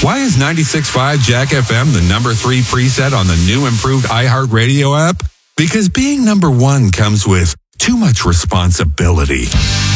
Why is 96.5 Jack FM the number 3 preset on the new improved iHeartRadio app? Because being number 1 comes with too much responsibility.